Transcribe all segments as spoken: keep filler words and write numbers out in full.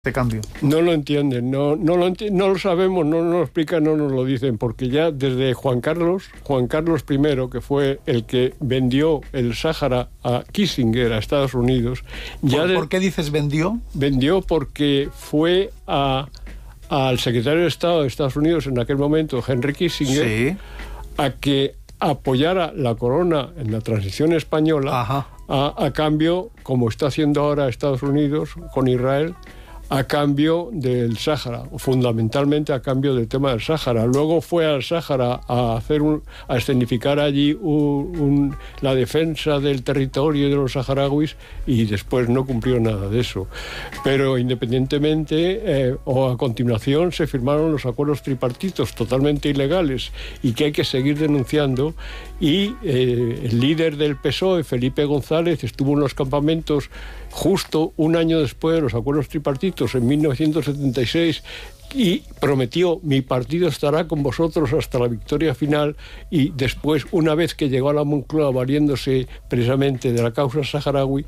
este cambio? No lo entienden, no, no, lo, enti no lo sabemos, no nos lo explican, no nos lo dicen, porque ya desde Juan Carlos, Juan Carlos primero, que fue el que vendió el Sáhara a Kissinger, a Estados Unidos. Ya ¿Por, de, ¿Por qué dices vendió? Vendió porque fue a, al secretario de Estado de Estados Unidos en aquel momento, Henry Kissinger, sí. a que apoyara la corona en la transición española, a, a cambio, como está haciendo ahora Estados Unidos con Israel, a cambio del Sáhara, fundamentalmente a cambio del tema del Sáhara. Luego fue al Sáhara a hacer un, a escenificar allí un, un, la defensa del territorio de los saharauis y después no cumplió nada de eso. Pero independientemente, eh, o a continuación se firmaron los acuerdos tripartitos totalmente ilegales y que hay que seguir denunciando, y eh, el líder del P S O E, Felipe González, estuvo en los campamentos justo un año después de los acuerdos tripartitos, en mil novecientos setenta y seis, y prometió: mi partido estará con vosotros hasta la victoria final. Y después, una vez que llegó a la Moncloa, valiéndose precisamente de la causa saharaui,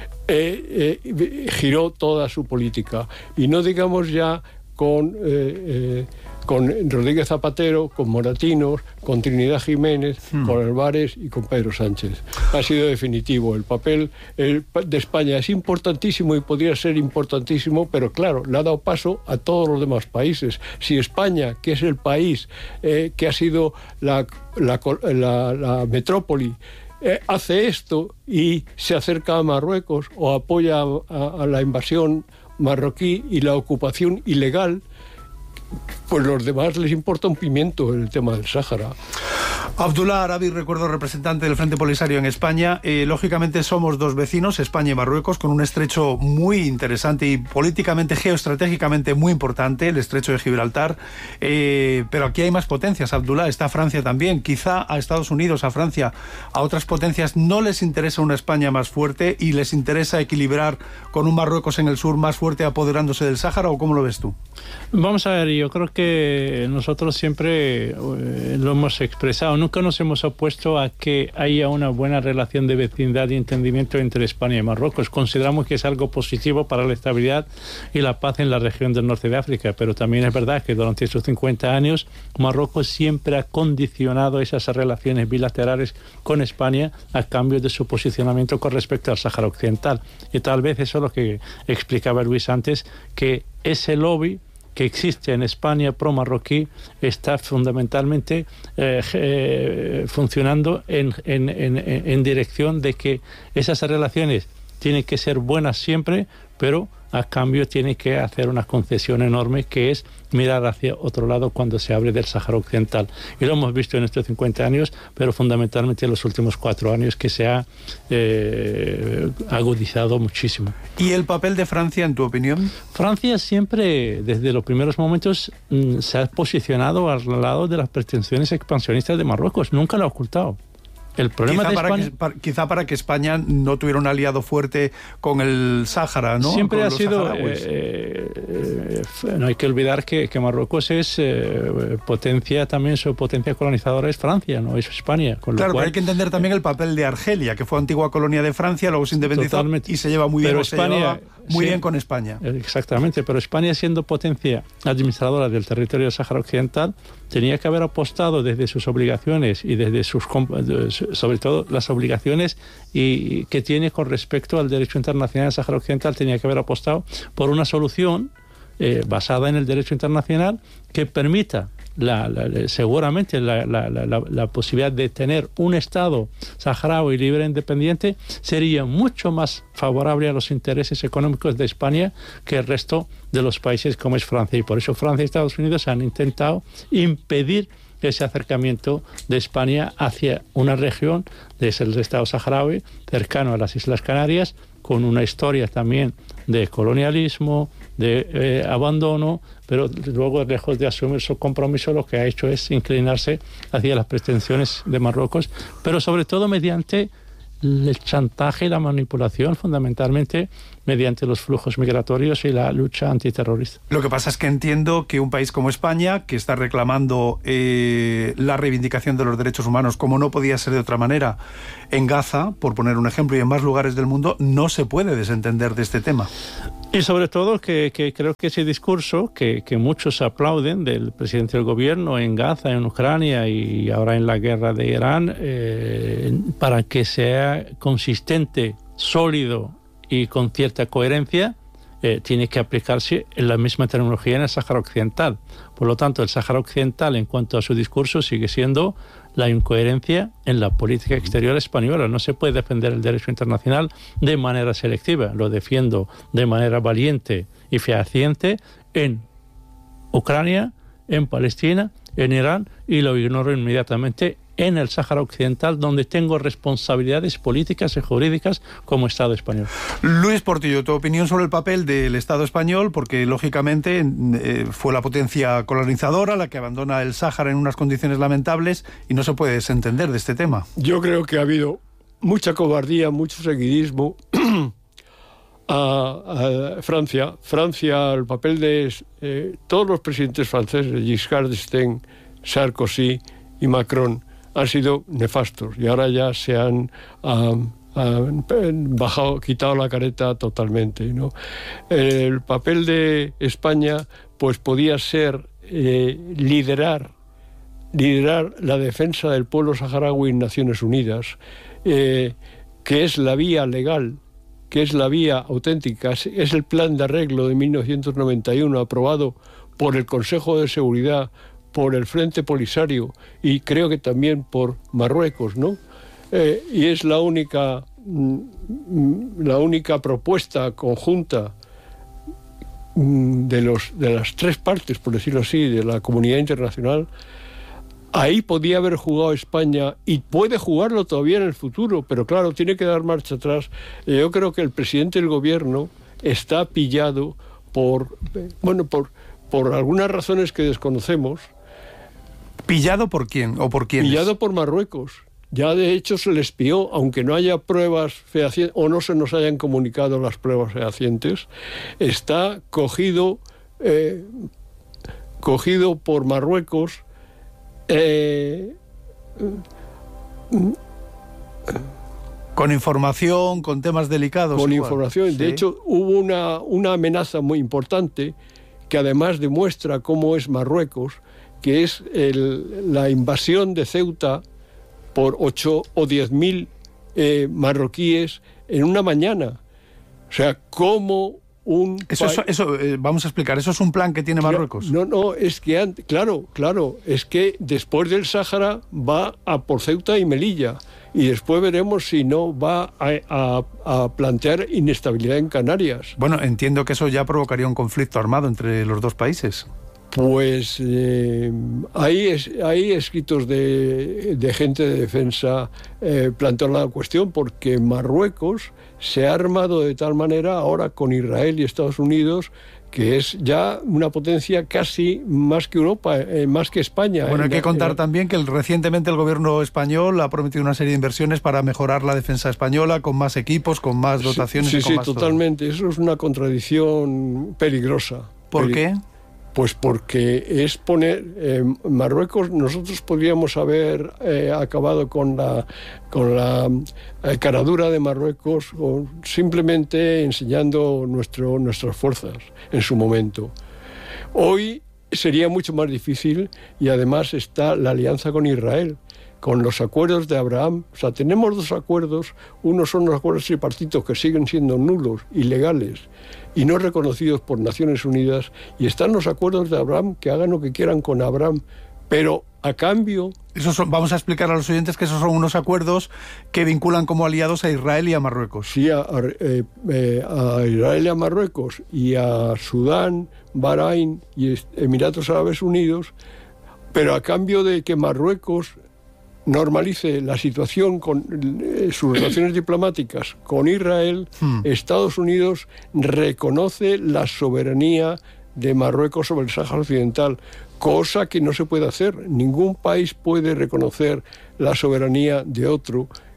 eh, eh, giró toda su política. Y no digamos ya con... Eh, eh, con Rodríguez Zapatero, con Moratinos, con Trinidad Jiménez, hmm. con Álvarez y con Pedro Sánchez. Ha sido definitivo. El papel el, de España es importantísimo y podría ser importantísimo, pero claro, le ha dado paso a todos los demás países. Si España, que es el país eh, que ha sido la, la, la, la metrópoli, eh, hace esto y se acerca a Marruecos o apoya a, a, a la invasión marroquí y la ocupación ilegal, pues los demás les importa un pimiento el tema del Sáhara. Abdullah Arabi, recuerdo, representante del Frente Polisario en España. Eh, lógicamente somos dos vecinos, España y Marruecos, con un estrecho muy interesante y políticamente, geoestratégicamente muy importante, el estrecho de Gibraltar. Eh, pero aquí hay más potencias, Abdullah. Está Francia también. Quizá a Estados Unidos, a Francia, a otras potencias no les interesa una España más fuerte y les interesa equilibrar con un Marruecos en el sur más fuerte apoderándose del Sáhara, ¿o cómo lo ves tú? Vamos a ver, yo creo que nosotros siempre eh, lo hemos expresado. Nunca nos hemos opuesto a que haya una buena relación de vecindad y entendimiento entre España y Marruecos. Consideramos que es algo positivo para la estabilidad y la paz en la región del norte de África, pero también es verdad que durante estos cincuenta años Marruecos siempre ha condicionado esas relaciones bilaterales con España a cambio de su posicionamiento con respecto al Sáhara Occidental. Y tal vez eso es lo que explicaba Luis antes, que ese lobby que existe en España pro-marroquí está fundamentalmente eh, eh, funcionando en, en, en, en dirección de que esas relaciones tienen que ser buenas siempre, pero a cambio tiene que hacer una concesión enorme, que es mirar hacia otro lado cuando se abre del Sáhara Occidental. Y lo hemos visto en estos cincuenta años, pero fundamentalmente en los últimos cuatro años, que se ha eh, agudizado muchísimo. ¿Y el papel de Francia, en tu opinión? Francia siempre, desde los primeros momentos, mm, se ha posicionado al lado de las pretensiones expansionistas de Marruecos. Nunca lo ha ocultado. El problema quizá, de para España, que, para, quizá para que España no tuviera un aliado fuerte con el Sáhara, ¿no? Siempre con ha sido... Eh, eh, no hay que olvidar que, que Marruecos es eh, potencia, también su potencia colonizadora es Francia, no es España. Con claro, lo cual, pero hay que entender también el papel de Argelia, que fue antigua colonia de Francia, luego se independizó totalmente. Y se lleva muy bien, pero España, se lleva muy sí, bien con España. Exactamente, pero España, siendo potencia administradora del territorio del Sáhara Occidental, tenía que haber apostado desde sus obligaciones y desde sus, sobre todo las obligaciones y que tiene con respecto al derecho internacional del Sáhara Occidental, tenía que haber apostado por una solución eh, basada en el derecho internacional que permita La, la, seguramente la, la, la, la posibilidad de tener un Estado saharaui libre e independiente sería mucho más favorable a los intereses económicos de España que el resto de los países como es Francia, y por eso Francia y Estados Unidos han intentado impedir ese acercamiento de España hacia una región del Estado saharaui cercano a las Islas Canarias, con una historia también de colonialismo, de eh, abandono, pero luego, lejos de asumir su compromiso, lo que ha hecho es inclinarse hacia las pretensiones de Marruecos, pero sobre todo mediante el chantaje y la manipulación, fundamentalmente mediante los flujos migratorios y la lucha antiterrorista. Lo que pasa es que entiendo que un país como España, que está reclamando eh, la reivindicación de los derechos humanos, como no podía ser de otra manera, en Gaza, por poner un ejemplo, y en más lugares del mundo, no se puede desentender de este tema. Y sobre todo que, que creo que ese discurso que, que muchos aplauden del presidente del gobierno en Gaza, en Ucrania y ahora en la guerra de Irán, eh, para que sea consistente, sólido y con cierta coherencia, eh, tiene que aplicarse en la misma terminología en el Sáhara Occidental. Por lo tanto, el Sáhara Occidental, en cuanto a su discurso, sigue siendo la incoherencia en la política exterior española. No se puede defender el derecho internacional de manera selectiva. Lo defiendo de manera valiente y fehaciente en Ucrania, en Palestina, en Irán, y lo ignoro inmediatamente en el Sáhara Occidental, donde tengo responsabilidades políticas y jurídicas como Estado español. Luis Portillo, tu opinión sobre el papel del Estado español, porque lógicamente eh, fue la potencia colonizadora la que abandona el Sáhara en unas condiciones lamentables y no se puede desentender de este tema. Yo creo que ha habido mucha cobardía, mucho seguidismo a, a Francia. Francia, el papel de eh, todos los presidentes franceses, Giscard d'Estaing, Sarkozy y Macron, han sido nefastos y ahora ya se han um, um, bajado, quitado la careta totalmente, ¿no? El papel de España pues podía ser eh, liderar liderar la defensa del pueblo saharaui en Naciones Unidas, eh, que es la vía legal, que es la vía auténtica, es el plan de arreglo de mil novecientos noventa y uno aprobado por el Consejo de Seguridad, por el Frente Polisario y creo que también por Marruecos, ¿no? Eh, y es la única, la única propuesta conjunta de, los, de las tres partes, por decirlo así, de la comunidad internacional. Ahí podía haber jugado España y puede jugarlo todavía en el futuro, pero claro, tiene que dar marcha atrás. Yo creo que el presidente del gobierno está pillado por, bueno, por, por algunas razones que desconocemos. ¿Pillado por quién o por quiénes? Pillado por Marruecos. Ya de hecho se les espió, aunque no haya pruebas fehacientes o no se nos hayan comunicado las pruebas fehacientes, está cogido, eh, cogido por Marruecos. Eh, con información, con temas delicados. Con igual. información. Sí. De hecho, hubo una, una amenaza muy importante que además demuestra cómo es Marruecos, que es el, la invasión de Ceuta por ocho o diez mil eh, marroquíes en una mañana. O sea, cómo un... Eso, es, eso eh, vamos a explicar, ¿eso es un plan que tiene Marruecos? No, no, es que, antes, claro, claro, es que después del Sáhara va a por Ceuta y Melilla, y después veremos si no va a, a, a plantear inestabilidad en Canarias. Bueno, entiendo que eso ya provocaría un conflicto armado entre los dos países. Pues eh, hay, es, hay escritos de, de gente de defensa eh, planteando la cuestión, porque Marruecos se ha armado de tal manera ahora con Israel y Estados Unidos, que es ya una potencia casi más que Europa, eh, más que España. Bueno, hay que contar en... también que el, recientemente el gobierno español ha prometido una serie de inversiones para mejorar la defensa española, con más equipos, con más dotaciones. Sí, y con sí, más totalmente. todo. Eso es una contradicción peligrosa. ¿Por Peli... qué? Pues porque es poner... Eh, Marruecos, nosotros podríamos haber eh, acabado con la, con la eh, caradura de Marruecos o simplemente enseñando nuestro, nuestras fuerzas en su momento. Hoy sería mucho más difícil y además está la alianza con Israel, con los acuerdos de Abraham. O sea, tenemos dos acuerdos. Uno son los acuerdos tripartitos que siguen siendo nulos, ilegales y no reconocidos por Naciones Unidas, y están los acuerdos de Abraham, que hagan lo que quieran con Abraham, pero a cambio... Esos son, vamos a explicar a los oyentes que esos son unos acuerdos que vinculan como aliados a Israel y a Marruecos. Sí, a, a, eh, eh, a Israel y a Marruecos, y a Sudán, Bahrein y Emiratos Árabes Unidos, pero a cambio de que Marruecos normalice la situación con eh, sus relaciones diplomáticas con Israel, hmm. Estados Unidos reconoce la soberanía de Marruecos sobre el Sáhara Occidental, cosa que no se puede hacer. Ningún país puede reconocer la soberanía de otro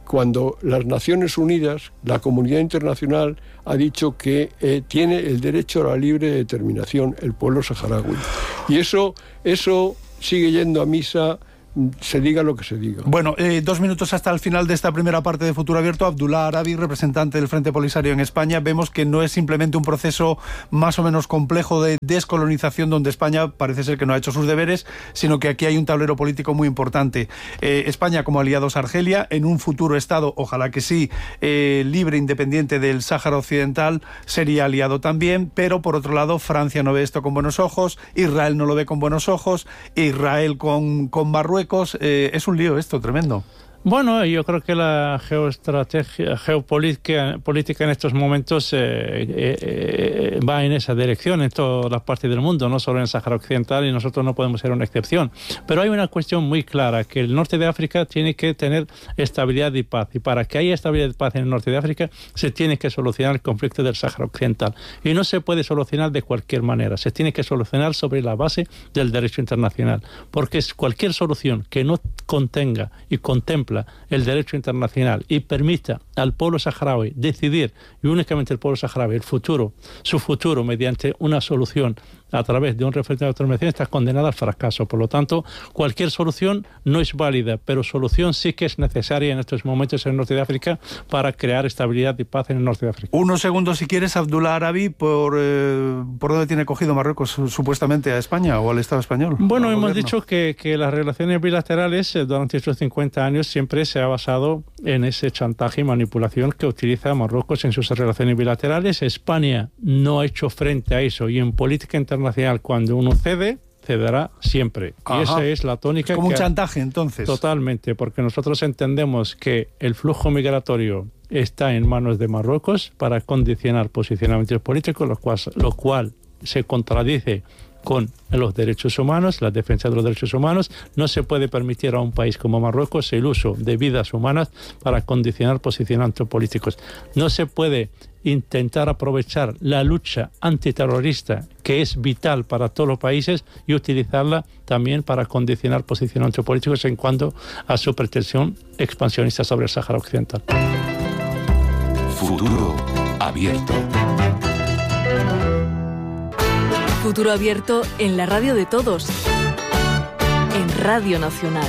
cuando las Naciones Unidas, la comunidad internacional, ha dicho que eh, tiene el derecho a la libre determinación el pueblo saharaui. Y eso, eso sigue yendo a misa, se diga lo que se diga. Bueno, eh, dos minutos hasta el final de esta primera parte de Futuro Abierto. Abdullah Arabi, representante del Frente Polisario en España. Vemos que no es simplemente un proceso más o menos complejo de descolonización donde España parece ser que no ha hecho sus deberes, sino que aquí hay un tablero político muy importante. Eh, España como aliados a Argelia, en un futuro Estado, ojalá que sí, eh, libre, independiente del Sáhara Occidental, sería aliado también, pero por otro lado Francia no ve esto con buenos ojos, Israel no lo ve con buenos ojos, Israel con, con Marruecos. Eh, es un lío esto, tremendo. Bueno, yo creo que la geoestrategia, geopolítica política en estos momentos eh, eh, eh, va en esa dirección en todas las partes del mundo, no solo en el Sáhara Occidental, y nosotros no podemos ser una excepción. Pero hay una cuestión muy clara, que el norte de África tiene que tener estabilidad y paz, y para que haya estabilidad y paz en el norte de África se tiene que solucionar el conflicto del Sáhara Occidental. Y no se puede solucionar de cualquier manera, se tiene que solucionar sobre la base del derecho internacional, porque cualquier solución que no contenga y contemple el derecho internacional y permita al pueblo saharaui decidir, y únicamente el pueblo saharaui, el futuro, su futuro mediante una solución a través de un referéndum de autodeterminación, está condenada al fracaso. Por lo tanto, cualquier solución no es válida, pero solución sí que es necesaria en estos momentos en el norte de África para crear estabilidad y paz en el norte de África. Unos segundos, si quieres, Abdullah Arabi, por, eh, ¿por dónde tiene cogido Marruecos supuestamente a España o al Estado español? Bueno, hemos gobierno? dicho que, que las relaciones bilaterales eh, durante estos cincuenta años siempre se ha basado en ese chantaje y manipulación que utiliza Marruecos en sus relaciones bilaterales. España no ha hecho frente a eso, y en política internacional cuando uno cede, cederá siempre. Ajá. Y esa es la tónica. Es como que un chantaje, entonces. Totalmente, porque nosotros entendemos que el flujo migratorio está en manos de Marruecos para condicionar posicionamientos políticos, lo cual, lo cual se contradice con los derechos humanos, la defensa de los derechos humanos. No se puede permitir a un país como Marruecos el uso de vidas humanas para condicionar posicionamientos políticos. No se puede intentar aprovechar la lucha antiterrorista, que es vital para todos los países, y utilizarla también para condicionar posicionamientos políticos en cuanto a su pretensión expansionista sobre el Sáhara Occidental. Futuro Abierto. Futuro Abierto en la radio de todos, en Radio Nacional.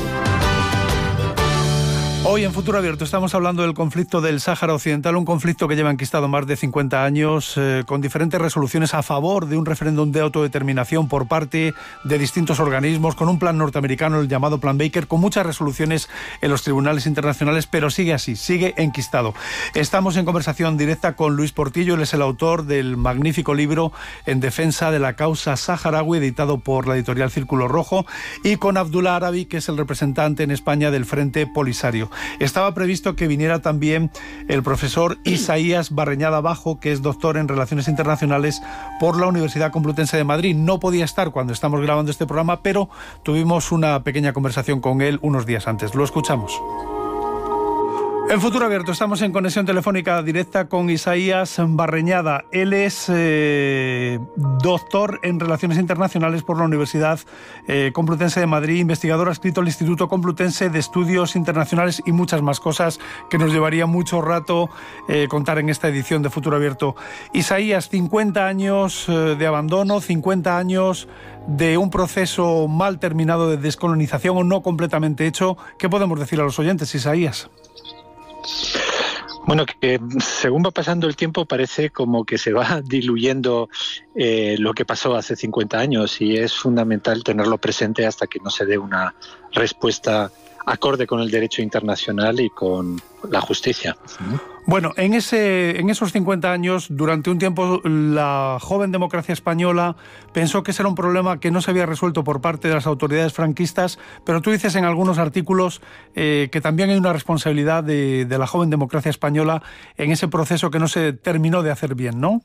Hoy en Futuro Abierto estamos hablando del conflicto del Sáhara Occidental, un conflicto que lleva enquistado más de cincuenta años, eh, con diferentes resoluciones a favor de un referéndum de autodeterminación por parte de distintos organismos, con un plan norteamericano, el llamado Plan Baker, con muchas resoluciones en los tribunales internacionales, pero sigue así, sigue enquistado. Estamos en conversación directa con Luis Portillo, él es el autor del magnífico libro En defensa de la causa saharaui, editado por la editorial Círculo Rojo, y con Abdullah Arabi, que es el representante en España del Frente Polisario. Estaba previsto que viniera también el profesor Isaías Barreñada Bajo, que es doctor en Relaciones Internacionales por la Universidad Complutense de Madrid. No podía estar cuando estamos grabando este programa, pero tuvimos una pequeña conversación con él unos días antes. Lo escuchamos. En Futuro Abierto estamos en conexión telefónica directa con Isaías Barreñada. Él es eh, doctor en Relaciones Internacionales por la Universidad eh, Complutense de Madrid, investigador adscrito al Instituto Complutense de Estudios Internacionales y muchas más cosas que nos llevaría mucho rato eh, contar en esta edición de Futuro Abierto. Isaías, cincuenta años eh, de abandono, cincuenta años de un proceso mal terminado de descolonización o no completamente hecho. ¿Qué podemos decir a los oyentes, Isaías? Bueno, que según va pasando el tiempo parece como que se va diluyendo eh, lo que pasó hace cincuenta años, y es fundamental tenerlo presente hasta que no se dé una respuesta acorde con el derecho internacional y con la justicia. Bueno, en ese, en esos cincuenta años, durante un tiempo, la joven democracia española pensó que ese era un problema que no se había resuelto por parte de las autoridades franquistas, pero tú dices en algunos artículos eh, que también hay una responsabilidad de, de la joven democracia española en ese proceso que no se terminó de hacer bien, ¿no?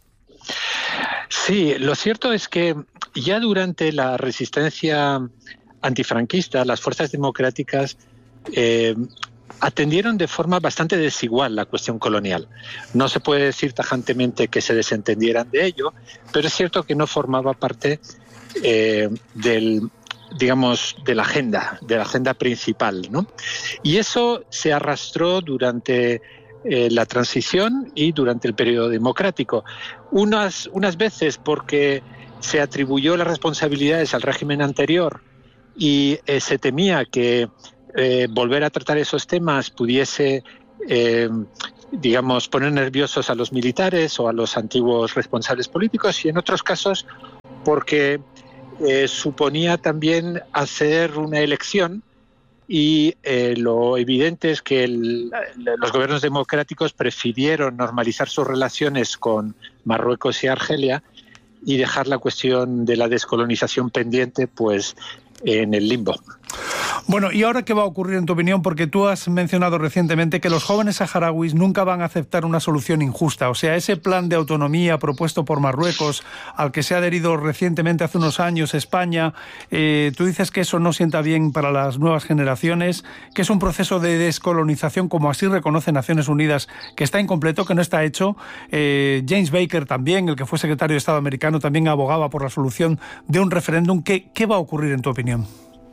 Sí, lo cierto es que ya durante la resistencia antifranquista, las fuerzas democráticas eh, atendieron de forma bastante desigual la cuestión colonial. No se puede decir tajantemente que se desentendieran de ello, pero es cierto que no formaba parte eh, del digamos, de la agenda, de la agenda principal, ¿no? Y eso se arrastró durante eh, la transición y durante el periodo democrático. Unas, unas veces porque se atribuyó las responsabilidades al régimen anterior y eh, se temía que eh, volver a tratar esos temas pudiese, eh, digamos, poner nerviosos a los militares o a los antiguos responsables políticos, y en otros casos porque eh, suponía también hacer una elección, y eh, lo evidente es que el, los gobiernos democráticos prefirieron normalizar sus relaciones con Marruecos y Argelia y dejar la cuestión de la descolonización pendiente pues en el limbo. Bueno, ¿y ahora qué va a ocurrir en tu opinión? Porque tú has mencionado recientemente que los jóvenes saharauis nunca van a aceptar una solución injusta. O sea, ese plan de autonomía propuesto por Marruecos, al que se ha adherido recientemente hace unos años España, eh, tú dices que eso no sienta bien para las nuevas generaciones, que es un proceso de descolonización, como así reconoce Naciones Unidas, que está incompleto, que no está hecho. Eh, James Baker también, el que fue secretario de Estado americano, también abogaba por la solución de un referéndum. ¿Qué, qué va a ocurrir en tu opinión?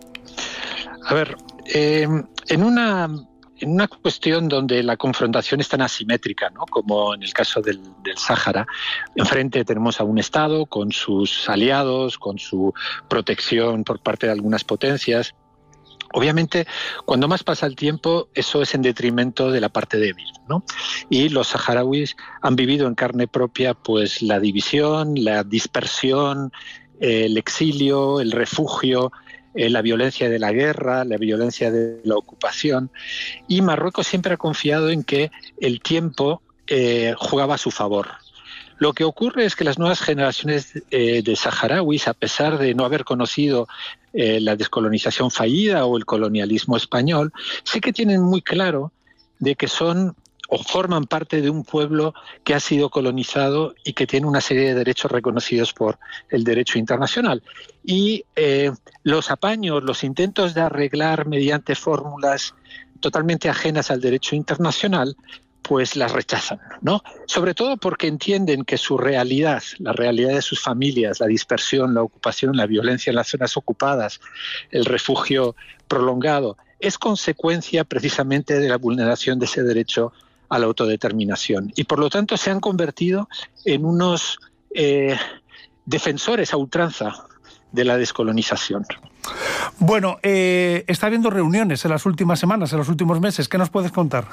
A ver, eh, en una en una cuestión donde la confrontación es tan asimétrica, ¿no?, como en el caso del, del Sáhara, enfrente tenemos a un Estado con sus aliados, con su protección por parte de algunas potencias. Obviamente, cuando más pasa el tiempo, eso es en detrimento de la parte débil, ¿no? Y los saharauis han vivido en carne propia pues la división, la dispersión, el exilio, el refugio, eh, la violencia de la guerra, la violencia de la ocupación. Y Marruecos siempre ha confiado en que el tiempo eh, jugaba a su favor. Lo que ocurre es que las nuevas generaciones eh, de saharauis, a pesar de no haber conocido eh, la descolonización fallida o el colonialismo español, sí que tienen muy claro de que son o forman parte de un pueblo que ha sido colonizado y que tiene una serie de derechos reconocidos por el derecho internacional. Y eh, los apaños, los intentos de arreglar mediante fórmulas totalmente ajenas al derecho internacional, pues las rechazan, ¿no? Sobre todo porque entienden que su realidad, la realidad de sus familias, la dispersión, la ocupación, la violencia en las zonas ocupadas, el refugio prolongado, es consecuencia precisamente de la vulneración de ese derecho a la autodeterminación. Y por lo tanto se han convertido en unos eh, defensores a ultranza de la descolonización. Bueno, eh, está habiendo reuniones en las últimas semanas, en los últimos meses. ¿Qué nos puedes contar?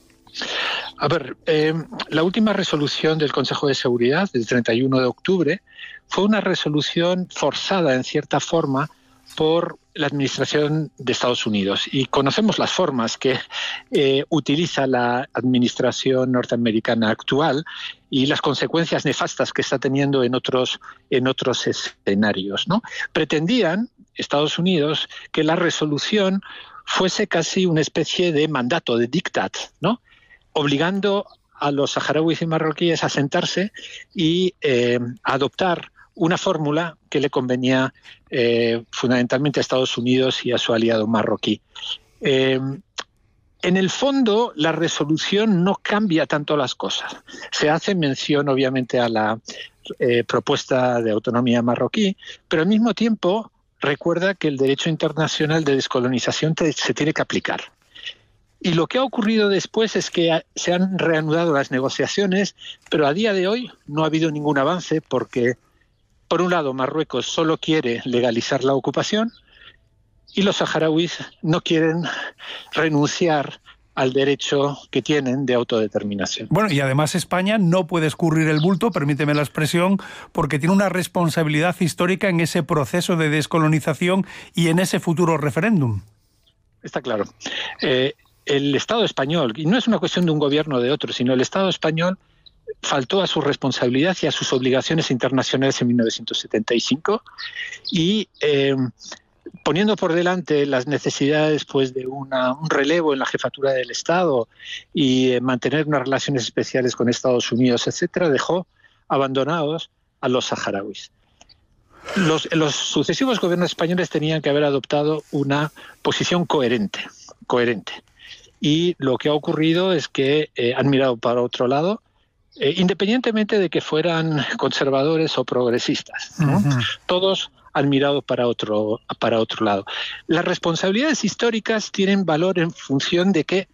A ver, eh, la última resolución del Consejo de Seguridad del treinta y uno de octubre fue una resolución forzada en cierta forma por la administración de Estados Unidos, y conocemos las formas que eh, utiliza la administración norteamericana actual y las consecuencias nefastas que está teniendo en otros, en otros escenarios, ¿no? Pretendían Estados Unidos que la resolución fuese casi una especie de mandato, de diktat, ¿no?, obligando a los saharauis y marroquíes a sentarse y eh, a adoptar una fórmula que le convenía eh, fundamentalmente a Estados Unidos y a su aliado marroquí. Eh, en el fondo, la resolución no cambia tanto las cosas. Se hace mención, obviamente, a la eh, propuesta de autonomía marroquí, pero al mismo tiempo recuerda que el derecho internacional de descolonización te, se tiene que aplicar. Y lo que ha ocurrido después es que se han reanudado las negociaciones, pero a día de hoy no ha habido ningún avance porque, por un lado, Marruecos solo quiere legalizar la ocupación y los saharauis no quieren renunciar al derecho que tienen de autodeterminación. Bueno, y además España no puede escurrir el bulto, permíteme la expresión, porque tiene una responsabilidad histórica en ese proceso de descolonización y en ese futuro referéndum. Está claro. Eh, el Estado español, y no es una cuestión de un gobierno o de otro, sino el Estado español faltó a su responsabilidad y a sus obligaciones internacionales en mil novecientos setenta y cinco y eh, poniendo por delante las necesidades pues de una, un relevo en la jefatura del Estado y eh, mantener unas relaciones especiales con Estados Unidos, etcétera, dejó abandonados a los saharauis. Los, los sucesivos gobiernos españoles tenían que haber adoptado una posición coherente, coherente. Y lo que ha ocurrido es que eh, han mirado para otro lado, eh, independientemente de que fueran conservadores o progresistas, ¿no? Uh-huh. Todos han mirado para otro, para otro lado. Las responsabilidades históricas tienen valor en función de que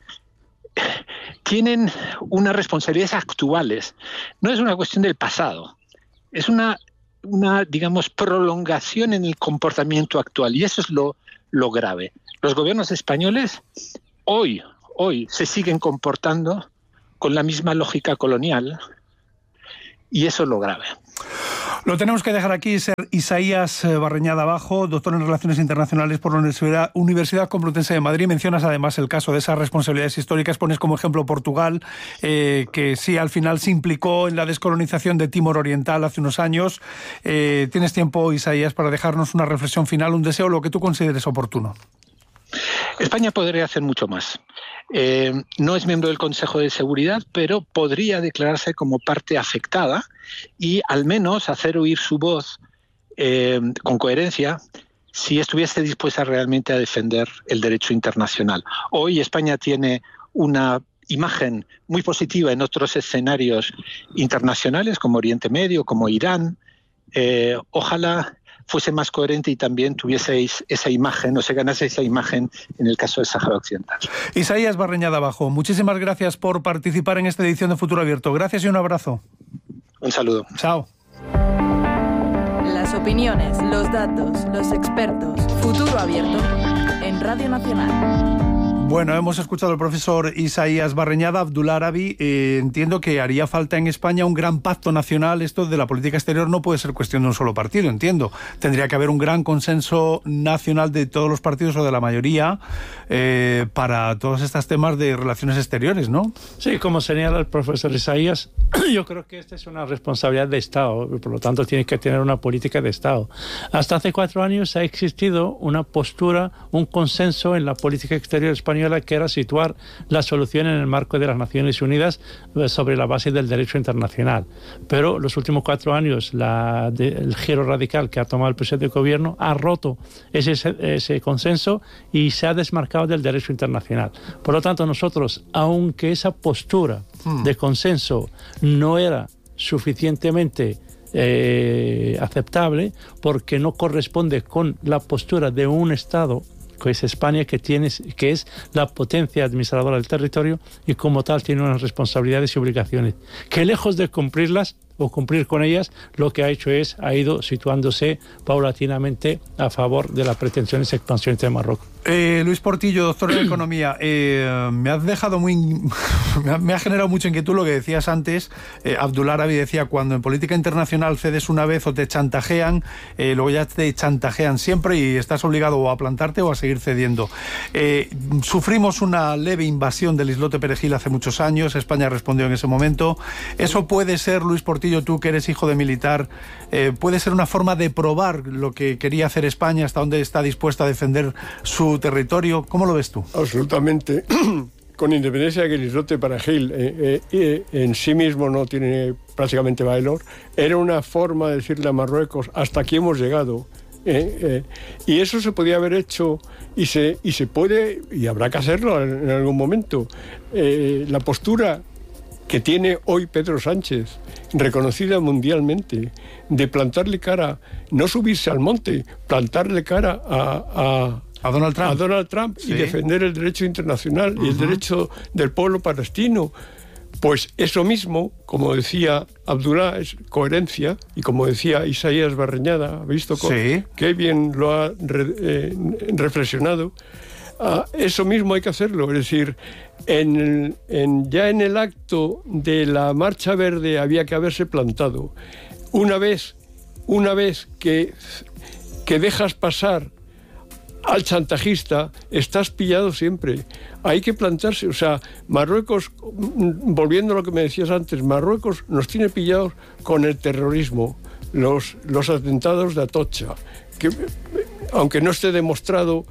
tienen unas responsabilidades actuales. No es una cuestión del pasado, es una, una digamos, prolongación en el comportamiento actual, y eso es lo, lo grave. Los gobiernos españoles hoy, hoy se siguen comportando con la misma lógica colonial, y eso es lo grave. Lo tenemos que dejar aquí. Ser Isaías Barreñada Abajo, doctor en Relaciones Internacionales por la Universidad, Universidad Complutense de Madrid. Mencionas además el caso de esas responsabilidades históricas. Pones como ejemplo Portugal, eh, que sí, al final se implicó en la descolonización de Timor Oriental hace unos años. Eh, tienes tiempo, Isaías, para dejarnos una reflexión final, un deseo, lo que tú consideres oportuno. España podría hacer mucho más. Eh, no es miembro del Consejo de Seguridad, pero podría declararse como parte afectada y al menos hacer oír su voz eh, con coherencia si estuviese dispuesta realmente a defender el derecho internacional. Hoy España tiene una imagen muy positiva en otros escenarios internacionales como Oriente Medio, como Irán. Eh, ojalá fuese más coherente y también tuvieseis esa imagen, o se ganase esa imagen en el caso del Sáhara Occidental. Isaías Barreñada Abajo, muchísimas gracias por participar en esta edición de Futuro Abierto. Gracias y un abrazo. Un saludo. Chao. Las opiniones, los datos, los expertos. Futuro Abierto en Radio Nacional. Bueno, hemos escuchado al profesor Isaías Barreñada, Abdullah Arabi. Eh, entiendo que haría falta en España un gran pacto nacional. Esto de la política exterior no puede ser cuestión de un solo partido, entiendo. Tendría que haber un gran consenso nacional de todos los partidos o de la mayoría eh, para todos estos temas de relaciones exteriores, ¿no? Sí, como señala el profesor Isaías, yo creo que esta es una responsabilidad de Estado, por lo tanto tiene que tener una política de Estado. Hasta hace cuatro años ha existido una postura, un consenso en la política exterior española que era situar la solución en el marco de las Naciones Unidas sobre la base del derecho internacional. Pero los últimos cuatro años la, de, el giro radical que ha tomado el presidente del gobierno ha roto ese, ese consenso y se ha desmarcado del derecho internacional. Por lo tanto, nosotros, aunque esa postura hmm. de consenso no era suficientemente eh, aceptable, porque no corresponde con la postura de un Estado, que es España, que, tiene, que es la potencia administradora del territorio y como tal tiene unas responsabilidades y obligaciones que, lejos de cumplirlas o cumplir con ellas, lo que ha hecho es, ha ido situándose paulatinamente a favor de las pretensiones expansionistas de Marruecos. Eh, Luis Portillo, doctor en Economía, eh, me has dejado muy... me, ha, me ha generado mucha inquietud lo que decías antes. Eh, Abdullah Arabi decía, cuando en política internacional cedes una vez o te chantajean, eh, luego ya te chantajean siempre y estás obligado o a plantarte o a seguir cediendo. Eh, sufrimos una leve invasión del islote Perejil hace muchos años, España respondió en ese momento. Eso puede ser, Luis Portillo, tú que eres hijo de militar, eh, puede ser una forma de probar lo que quería hacer España, hasta dónde está dispuesta a defender su territorio. ¿Cómo lo ves tú? Absolutamente. Con independencia de que el islote Perejil eh, eh, en sí mismo no tiene prácticamente valor, era una forma de decirle a Marruecos, hasta aquí hemos llegado. Eh, eh, y eso se podía haber hecho y se, y se puede, y habrá que hacerlo en, en algún momento. Eh, la postura que tiene hoy Pedro Sánchez, reconocida mundialmente, de plantarle cara, no subirse al monte, plantarle cara a, a, a Donald Trump, a Donald Trump sí. y defender el derecho internacional uh-huh. y el derecho del pueblo palestino. Pues eso mismo, como decía Abdullah, es coherencia, y como decía Isaías Barreñada, ¿ha visto sí. qué bien lo ha re, eh, reflexionado? Ah, eso mismo hay que hacerlo, es decir, en, en, ya en el acto de la Marcha Verde había que haberse plantado. Una vez, una vez que, que dejas pasar al chantajista, estás pillado siempre. Hay que plantarse, o sea, Marruecos, volviendo a lo que me decías antes, Marruecos nos tiene pillados con el terrorismo, los, los atentados de Atocha, que aunque no esté demostrado,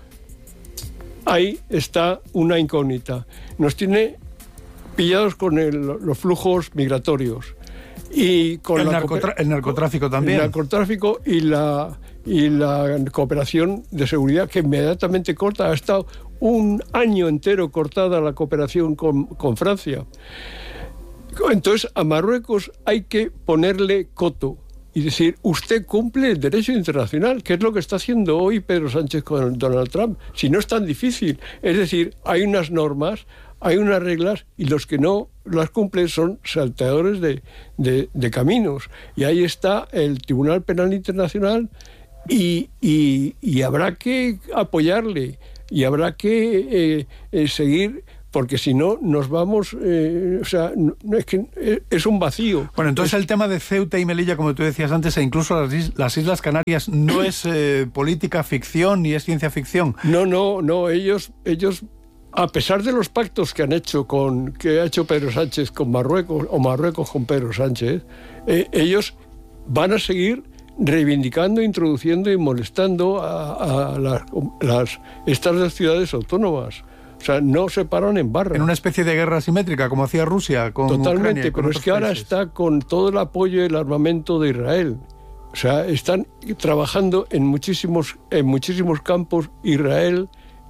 ahí está una incógnita. Nos tiene pillados con el, los flujos migratorios. Y con el, la narcotra- el narcotráfico también. El narcotráfico y la, y la cooperación de seguridad, que inmediatamente corta. Ha estado un año entero cortada la cooperación con, con Francia. Entonces, a Marruecos hay que ponerle coto y decir, usted cumple el derecho internacional, que es lo que está haciendo hoy Pedro Sánchez con Donald Trump. Si no es tan difícil. Es decir, hay unas normas, hay unas reglas, y los que no las cumplen son salteadores de, de, de caminos. Y ahí está el Tribunal Penal Internacional, y, y, y habrá que apoyarle, y habrá que eh, eh, seguir... porque si no nos vamos, eh, o sea, no, es que es un vacío. Bueno, entonces es... el tema de Ceuta y Melilla, como tú decías antes, e incluso las, is las Islas Canarias, no es eh, política ficción ni es ciencia ficción. No, no, no, ellos, ellos, a pesar de los pactos que han hecho con, que ha hecho Pedro Sánchez con Marruecos, o Marruecos con Pedro Sánchez, eh, ellos van a seguir reivindicando, introduciendo y molestando a, a las, las, estas dos ciudades autónomas. O sea, no se paran en barra. En una especie de guerra asimétrica, como hacía Rusia con Totalmente, Ucrania y con pero es que ahora países. está con todo el apoyo y el armamento de Israel. O sea, están trabajando en muchísimos, en muchísimos campos Israel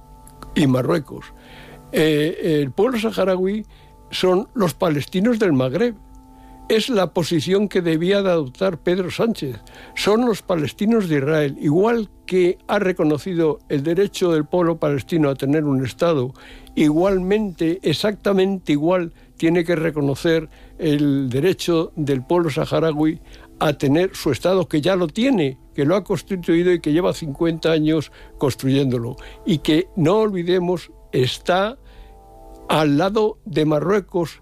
y Marruecos. Eh, el pueblo saharaui son los palestinos del Magreb. Es la posición que debía de adoptar Pedro Sánchez. Son los palestinos de Israel. Igual que ha reconocido el derecho del pueblo palestino a tener un Estado, igualmente, exactamente igual, tiene que reconocer el derecho del pueblo saharaui a tener su Estado, que ya lo tiene, que lo ha constituido y que lleva cincuenta años construyéndolo. Y que, no olvidemos, está al lado de Marruecos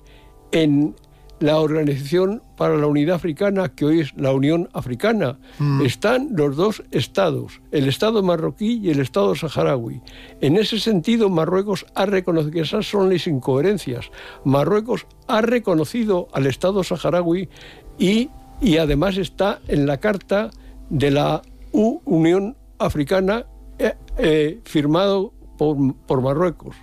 en la Organización para la Unidad Africana, que hoy es la Unión Africana. Mm. Están los dos estados, el Estado marroquí y el Estado saharaui. En ese sentido, Marruecos ha reconocido, que esas son las incoherencias, Marruecos ha reconocido al Estado saharaui y, y además está en la Carta de la U Unión Africana eh, eh, firmado por, por Marruecos.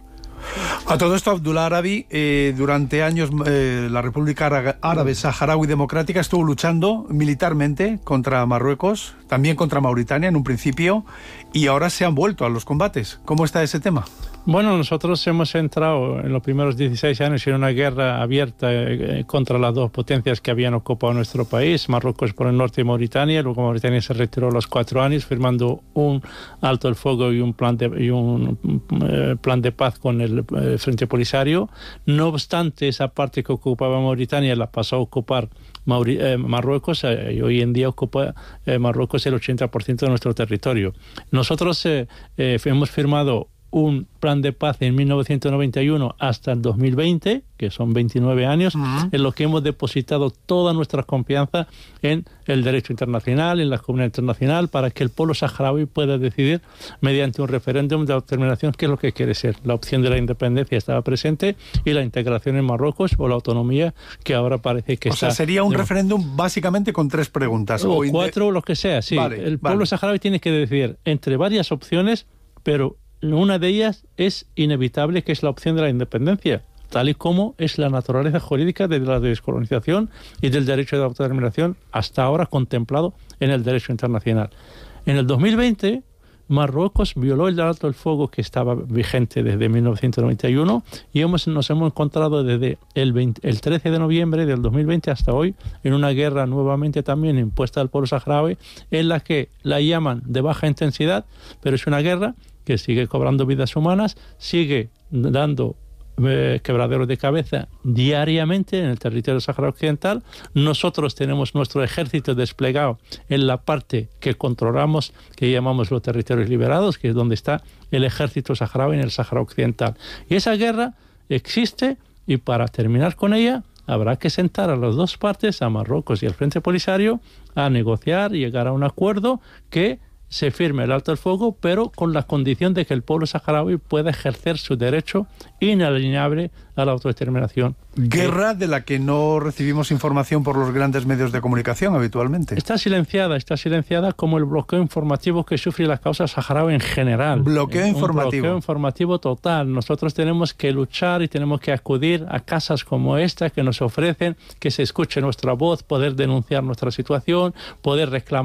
A todo esto, Abdullah Arabi, eh, durante años eh, la República Árabe Saharaui Democrática estuvo luchando militarmente contra Marruecos, también contra Mauritania en un principio, y ahora se han vuelto a los combates. ¿Cómo está ese tema? Bueno, nosotros hemos entrado en los primeros dieciséis años en una guerra abierta eh, contra las dos potencias que habían ocupado nuestro país, Marruecos por el norte y Mauritania. Luego Mauritania se retiró a los cuatro años firmando un alto el fuego y un plan de, y un, eh, plan de paz con el eh, Frente Polisario. No obstante, esa parte que ocupaba Mauritania la pasó a ocupar Mauri eh, Marruecos eh, y hoy en día ocupa eh, Marruecos el ochenta por ciento de nuestro territorio. Nosotros eh, eh, hemos firmado un plan de paz en mil novecientos noventa y uno hasta el dos mil veinte, que son veintinueve años, uh-huh. en lo que hemos depositado toda nuestra confianza en el derecho internacional, en la comunidad internacional, para que el pueblo saharaui pueda decidir mediante un referéndum de autodeterminación qué es lo que quiere ser. La opción de la independencia estaba presente y la integración en Marruecos o la autonomía, que ahora parece que o está... O sea, sería un de... referéndum básicamente con tres preguntas. O, o cuatro, o lo que sea, sí. Vale, el pueblo vale. saharaui tiene que decidir entre varias opciones, pero una de ellas es inevitable, que es la opción de la independencia, tal y como es la naturaleza jurídica de la descolonización y del derecho de autodeterminación hasta ahora contemplado en el derecho internacional. En el dos mil veinte, Marruecos violó el alto el fuego que estaba vigente desde mil novecientos noventa y uno y hemos, nos hemos encontrado desde el, veinte, el trece de noviembre del dos mil veinte hasta hoy en una guerra nuevamente también impuesta al pueblo saharaui, en la que la llaman de baja intensidad, pero es una guerra que sigue cobrando vidas humanas, sigue dando eh, quebraderos de cabeza diariamente en el territorio saharaui occidental. Nosotros tenemos nuestro ejército desplegado en la parte que controlamos, que llamamos los territorios liberados, que es donde está el ejército saharaui en el Sahara Occidental. Y esa guerra existe, y para terminar con ella habrá que sentar a las dos partes, a Marruecos y al Frente Polisario, a negociar y llegar a un acuerdo que se firme el alto el fuego, pero con la condición de que el pueblo saharaui pueda ejercer su derecho inalienable a la autodeterminación. Guerra de la que no recibimos información por los grandes medios de comunicación habitualmente. Está silenciada, está silenciada como el bloqueo informativo que sufre la causa saharaui en general. Bloqueo Un informativo. Bloqueo informativo total. Nosotros tenemos que luchar y tenemos que acudir a casas como esta que nos ofrecen que se escuche nuestra voz, poder denunciar nuestra situación, poder reclamar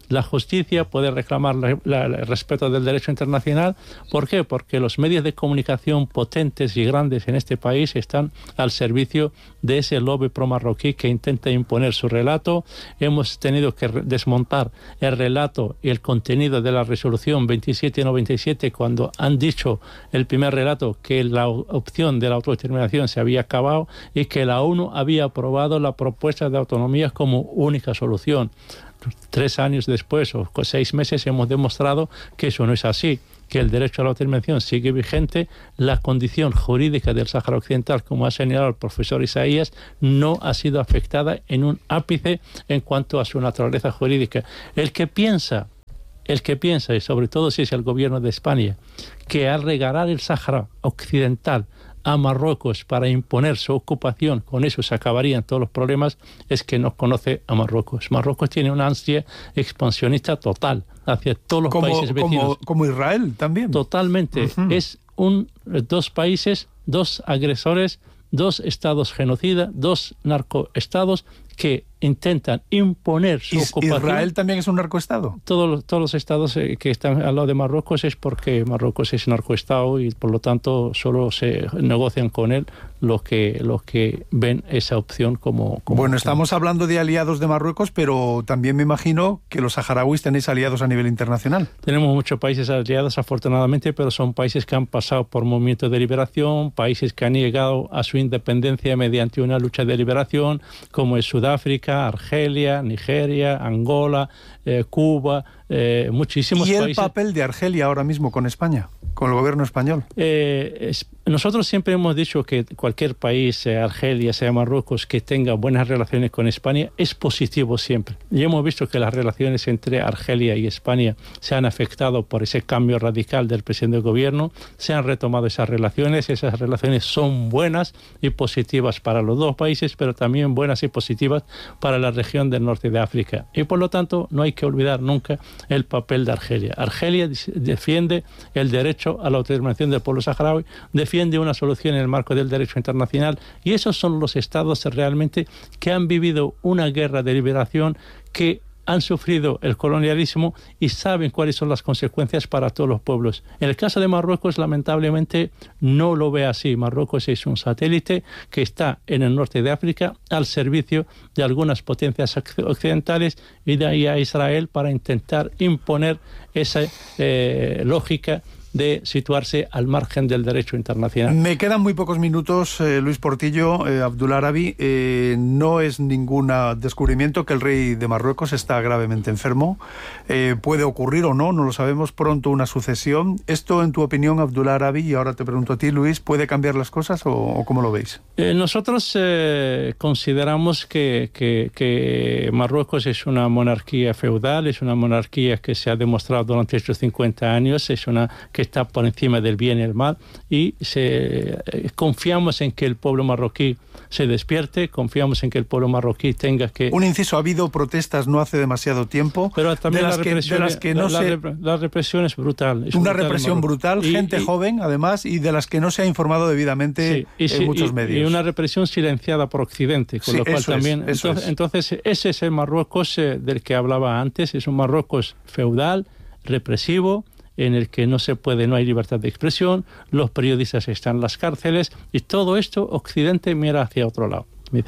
la justicia, puede reclamar la, la, el respeto del derecho internacional. ¿Por qué? Porque los medios de comunicación potentes y grandes en este país están al servicio de ese lobby pro-marroquí que intenta imponer su relato. Hemos tenido que desmontar el relato y el contenido de la resolución veintisiete noventa y siete cuando han dicho el primer relato que la opción de la autodeterminación se había acabado y que la ONU había aprobado la propuesta de autonomía como única solución. Tres años después o seis meses hemos demostrado que eso no es así, que el derecho a la autodeterminación sigue vigente, la condición jurídica del Sáhara Occidental, como ha señalado el profesor Isaías, no ha sido afectada en un ápice en cuanto a su naturaleza jurídica. El que piensa, el que piensa, y sobre todo si es el gobierno de España, que al regalar el Sáhara Occidental a Marruecos para imponer su ocupación, con eso se acabarían todos los problemas, es que no conoce a Marruecos. Marruecos tiene una ansia expansionista total hacia todos los como, países vecinos. Como, como Israel también. Totalmente. Uh-huh. Es un, dos países, dos agresores, dos estados genocidas, dos narcoestados que intentan imponer su ¿Is- ocupación. ¿Israel también es un narcoestado? Todos, todos los estados eh, que están al lado de Marruecos es porque Marruecos es narcoestado y por lo tanto solo se negocian con él los que, los que ven esa opción como... como bueno, opción. Estamos hablando de aliados de Marruecos, pero también me imagino que los saharauis tenéis aliados a nivel internacional. Tenemos muchos países aliados, afortunadamente, pero son países que han pasado por movimientos de liberación, países que han llegado a su independencia mediante una lucha de liberación, como es Sudáfrica, Argelia, Nigeria, Angola, eh, Cuba, eh, muchísimos países. ¿Y el países. papel de Argelia ahora mismo con España, con el gobierno español? Eh, es, nosotros siempre hemos dicho que cualquier país, sea Argelia, sea Marruecos, que tenga buenas relaciones con España, es positivo siempre. Y hemos visto que las relaciones entre Argelia y España se han afectado por ese cambio radical del presidente del gobierno, se han retomado esas relaciones, esas relaciones son buenas y positivas para los dos países, pero también buenas y positivas para la región del norte de África. Y por lo tanto, no hay que olvidar nunca el papel de Argelia. Argelia defiende el derecho a la autodeterminación del pueblo saharaui, defiende una solución en el marco del derecho internacional, y esos son los estados realmente que han vivido una guerra de liberación, que han sufrido el colonialismo y saben cuáles son las consecuencias para todos los pueblos. En el caso de Marruecos, lamentablemente, no lo ve así. Marruecos es un satélite que está en el norte de África al servicio de algunas potencias occidentales y de ahí a Israel para intentar imponer esa eh, lógica de situarse al margen del derecho internacional. Me quedan muy pocos minutos, eh, Luis Portillo, eh, Abdullah Arabi. Eh, no es ningún descubrimiento que el rey de Marruecos está gravemente enfermo. Eh, puede ocurrir o no, no lo sabemos, pronto una sucesión. ¿Esto, en tu opinión, Abdullah Arabi, y ahora te pregunto a ti, Luis, puede cambiar las cosas o, o cómo lo veis? Eh, nosotros eh, consideramos que, que, que Marruecos es una monarquía feudal, es una monarquía que se ha demostrado durante estos cincuenta años, es una que está por encima del bien y el mal, y se, eh, confiamos en que el pueblo marroquí se despierte, confiamos en que el pueblo marroquí tenga que... Un inciso, ha habido protestas no hace demasiado tiempo, pero también de, la las que, represión, de las que no la, se... la, la represión es brutal. Es una brutal represión brutal, y, gente y, joven, además, y de las que no se ha informado debidamente sí, y, en sí, muchos y, medios. Y una represión silenciada por Occidente, con sí, lo cual eso también... Es, eso entonces, es. entonces, ese es el Marruecos eh, del que hablaba antes, es un Marruecos feudal, represivo, en el que no se puede, no hay libertad de expresión, los periodistas están en las cárceles, y todo esto Occidente mira hacia otro lado.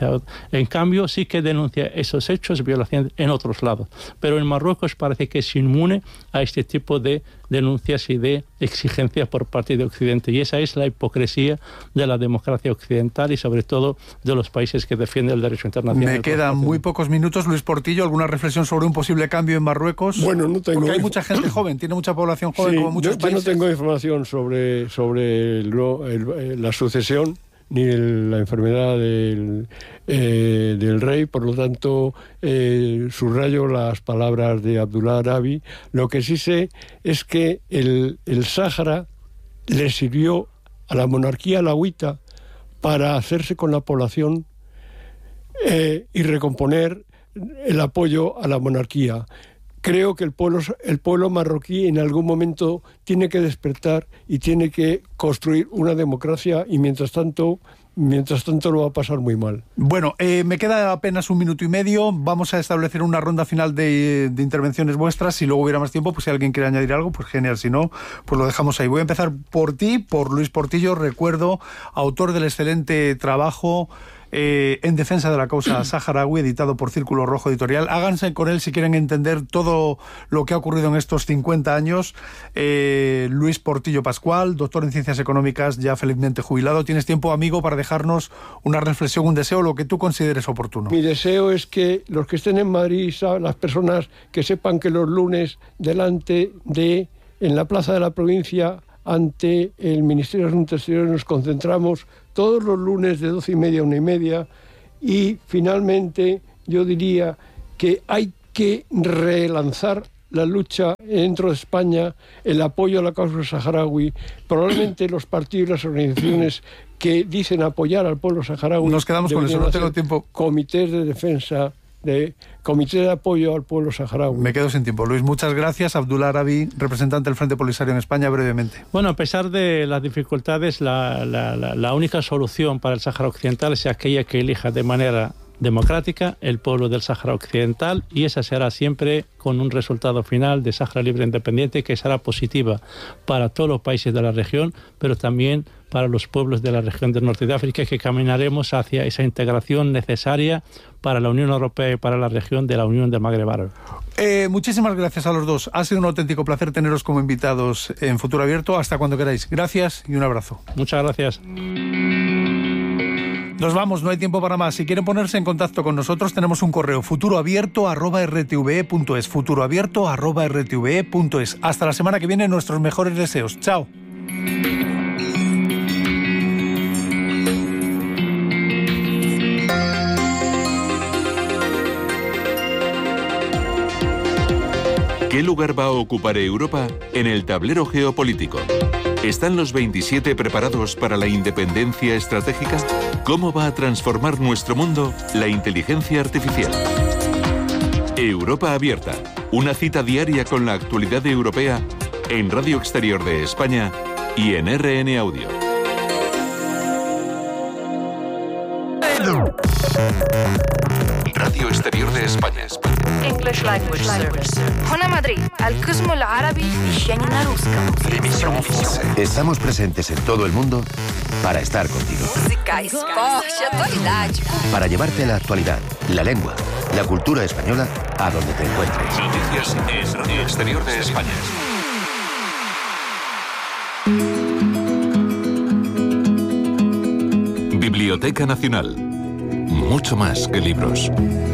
En cambio, sí que denuncia esos hechos, violaciones en otros lados. Pero en Marruecos parece que es inmune a este tipo de denuncias y de exigencias por parte de Occidente. Y esa es la hipocresía de la democracia occidental y sobre todo de los países que defienden el derecho internacional. Me quedan muy pocos minutos. Luis Portillo, ¿alguna reflexión sobre un posible cambio en Marruecos? Bueno, no tengo... Porque hay mucha gente joven, tiene mucha población joven, sí, como muchos yo, países. Yo no tengo información sobre, sobre el, el, la sucesión ni el, la enfermedad del, eh, del rey, por lo tanto eh, subrayo las palabras de Abdullah Arabi. Lo que sí sé es que el, el Sáhara le sirvió a la monarquía alauita para hacerse con la población eh, y recomponer el apoyo a la monarquía. Creo que el pueblo, el pueblo marroquí en algún momento tiene que despertar y tiene que construir una democracia, y mientras tanto mientras tanto lo va a pasar muy mal. Bueno, eh, me queda apenas un minuto y medio. Vamos a establecer una ronda final de, de intervenciones vuestras. Si luego hubiera más tiempo, pues si alguien quiere añadir algo, pues genial. Si no, pues lo dejamos ahí. Voy a empezar por ti, por Luis Portillo. Recuerdo, autor del excelente trabajo Eh, en defensa de la causa saharaui, editado por Círculo Rojo Editorial. Háganse con él si quieren entender todo lo que ha ocurrido en estos cincuenta años. Eh, Luis Portillo Pascual, doctor en Ciencias Económicas, ya felizmente jubilado. Tienes tiempo, amigo, para dejarnos una reflexión, un deseo, lo que tú consideres oportuno. Mi deseo es que los que estén en Madrid, las personas que sepan que los lunes delante de, en la Plaza de la Provincia, ante el Ministerio de Asuntos Exteriores, nos concentramos todos los lunes de doce y media a una y media, y finalmente yo diría que hay que relanzar la lucha dentro de España, el apoyo a la causa saharaui. Probablemente los partidos y las organizaciones que dicen apoyar al pueblo saharaui, nos quedamos con eso, no tengo tiempo. Comités de defensa, de comité de apoyo al pueblo saharaui. Me quedo sin tiempo. Luis, muchas gracias. Abdullah Arabi, representante del Frente Polisario en España, brevemente. Bueno, a pesar de las dificultades, la, la, la, la única solución para el Sáhara Occidental es aquella que elija de manera democrática el pueblo del Sáhara Occidental, y esa será siempre con un resultado final de Sáhara libre e independiente que será positiva para todos los países de la región, pero también para los pueblos de la región del norte de África, y que caminaremos hacia esa integración necesaria para la Unión Europea y para la región de la Unión del Magreb Árabe. Eh, muchísimas gracias a los dos. Ha sido un auténtico placer teneros como invitados en Futuro Abierto. Hasta cuando queráis. Gracias y un abrazo. Muchas gracias. Nos vamos, no hay tiempo para más. Si quieren ponerse en contacto con nosotros, tenemos un correo: futuroabierto arroba r t v e punto es, futuroabierto arroba r t v e punto es. Hasta la semana que viene, nuestros mejores deseos. Chao. ¿Qué lugar va a ocupar Europa en el tablero geopolítico? ¿Están los veintisiete preparados para la independencia estratégica? ¿Cómo va a transformar nuestro mundo la inteligencia artificial? Europa Abierta, una cita diaria con la actualidad europea en Radio Exterior de España y en R N Audio. Radio Exterior de España. English Language Service. هنا مدريد القسم العربي للشأن الروسي. Estamos presentes en todo el mundo para estar contigo. Música, esporte, actualidad. Para llevarte la actualidad, la lengua, la cultura española a donde te encuentres. Noticias en Radio Exterior de España. Biblioteca Nacional. Mucho más que libros.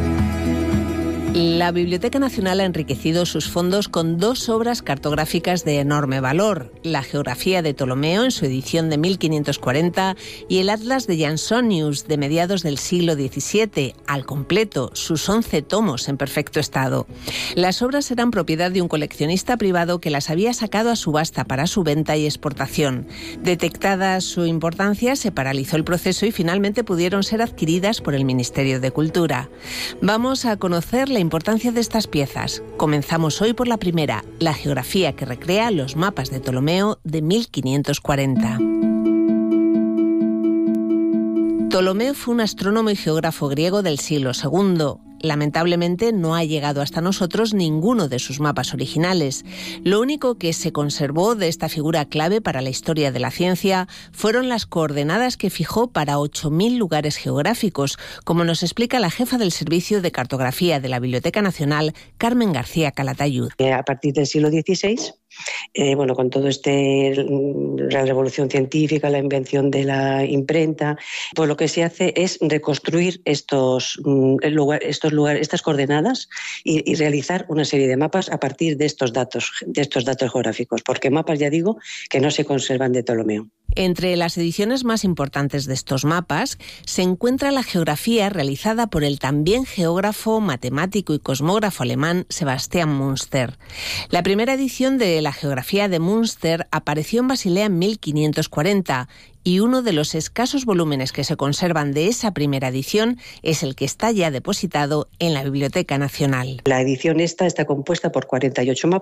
La Biblioteca Nacional ha enriquecido sus fondos con dos obras cartográficas de enorme valor: la Geografía de Ptolomeo en su edición de mil quinientos cuarenta y el Atlas de Jansonius de mediados del siglo diecisiete, al completo, sus once tomos en perfecto estado. Las obras eran propiedad de un coleccionista privado que las había sacado a subasta para su venta y exportación. Detectada su importancia, se paralizó el proceso y finalmente pudieron ser adquiridas por el Ministerio de Cultura. Vamos a conocer la importancia de estas piezas. Comenzamos hoy por la primera, la geografía que recrea los mapas de Ptolomeo de mil quinientos cuarenta. Ptolomeo fue un astrónomo y geógrafo griego del siglo segundo. Lamentablemente no ha llegado hasta nosotros ninguno de sus mapas originales. Lo único que se conservó de esta figura clave para la historia de la ciencia fueron las coordenadas que fijó para ocho mil lugares geográficos, como nos explica la jefa del Servicio de Cartografía de la Biblioteca Nacional, Carmen García Calatayud. A partir del siglo dieciséis, eh, bueno, con todo este, la revolución científica, la invención de la imprenta, pues lo que se hace es reconstruir estos lugares, estos lugares, estas coordenadas y, y realizar una serie de mapas a partir de estos datos, de estos datos geográficos, porque mapas, ya digo, que no se conservan de Ptolomeo. Entre las ediciones más importantes de estos mapas se encuentra la geografía realizada por el también geógrafo, matemático y cosmógrafo alemán Sebastian Münster. La primera edición de la geografía de Münster apareció en Basilea en mil quinientos cuarenta y uno de los escasos volúmenes que se conservan de esa primera edición es el que está ya depositado en la Biblioteca Nacional. La edición esta está compuesta por cuarenta y ocho mapas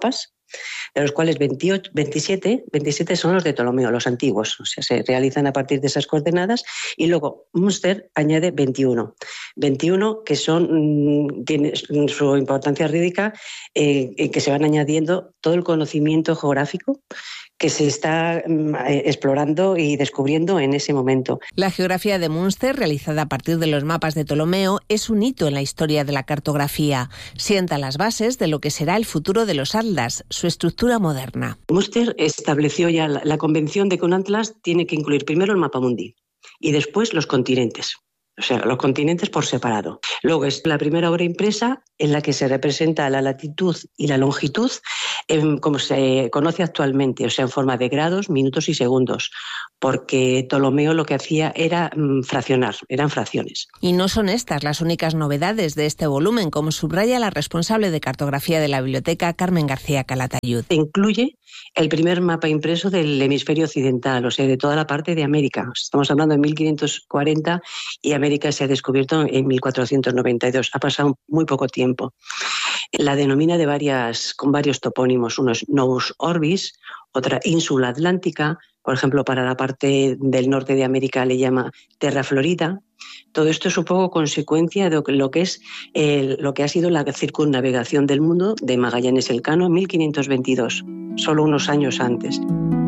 de los cuales veintiocho, veintisiete, veintisiete son los de Ptolomeo, los antiguos, o sea, se realizan a partir de esas coordenadas, y luego Münster añade veintiuno, veintiuno que son, tiene su importancia rídica, eh, que se van añadiendo todo el conocimiento geográfico que se está eh, explorando y descubriendo en ese momento. La geografía de Münster, realizada a partir de los mapas de Ptolomeo, es un hito en la historia de la cartografía. Sienta las bases de lo que será el futuro de los atlas, su estructura moderna. Münster estableció ya la, la convención de que un atlas tiene que incluir primero el mapa mundi y después los continentes. O sea, los continentes por separado. Luego es la primera obra impresa en la que se representa la latitud y la longitud en, como se conoce actualmente, o sea, en forma de grados, minutos y segundos, porque Ptolomeo lo que hacía era mm, fraccionar, eran fracciones. Y no son estas las únicas novedades de este volumen, como subraya la responsable de cartografía de la biblioteca, Carmen García Calatayud. Incluye el primer mapa impreso del hemisferio occidental, o sea, de toda la parte de América. Estamos hablando de mil quinientos cuarenta y América se ha descubierto en mil cuatrocientos noventa y dos. Ha pasado muy poco tiempo. La denomina de varias, con varios topónimos. Uno es Novus Orbis, otra Ínsula Atlántica. Por ejemplo, para la parte del norte de América le llama Terra Florida. Todo esto es un poco consecuencia de lo que es el, lo que ha sido la circunnavegación del mundo de Magallanes Elcano en mil quinientos veintidós, solo unos años antes.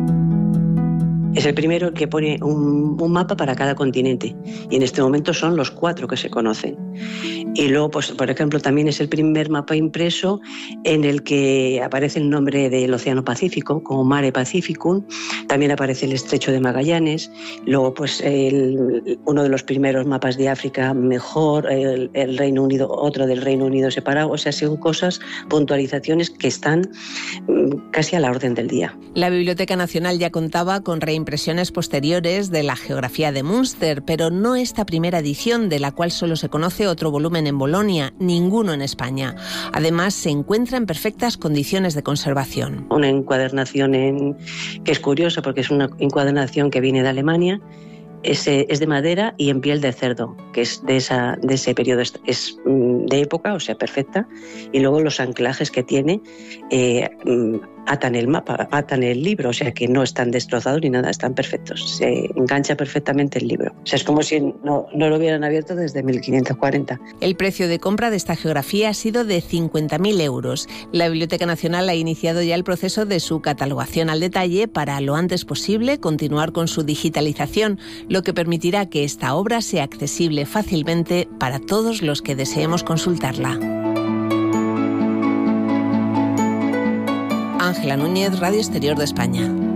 Es el primero que pone un, un mapa para cada continente, y en este momento son los cuatro que se conocen. Y luego, pues, por ejemplo, también es el primer mapa impreso en el que aparece el nombre del Océano Pacífico, como Mare Pacificum. También aparece el Estrecho de Magallanes. Luego, pues, el, uno de los primeros mapas de África mejor, el, el Reino Unido, otro del Reino Unido separado. O sea, son cosas, puntualizaciones que están casi a la orden del día. La Biblioteca Nacional ya contaba con reimpresiones posteriores de la geografía de Münster, pero no esta primera edición, de la cual solo se conoce otro volumen en Bolonia, ninguno en España. Además, se encuentra en perfectas condiciones de conservación. Una encuadernación en, que es curiosa porque es una encuadernación que viene de Alemania. Es, es de madera y en piel de cerdo, que es de, esa, de ese periodo, es, es de época, o sea, perfecta. Y luego los anclajes que tiene eh, atan el mapa, atan el libro, o sea, que no están destrozados ni nada, están perfectos. Se engancha perfectamente el libro. O sea, es como si no, no lo hubieran abierto desde mil quinientos cuarenta. El precio de compra de esta geografía ha sido de cincuenta mil euros. La Biblioteca Nacional ha iniciado ya el proceso de su catalogación al detalle para, lo antes posible, continuar con su digitalización, lo que permitirá que esta obra sea accesible fácilmente para todos los que deseemos consultarla. Ángela Núñez, Radio Exterior de España.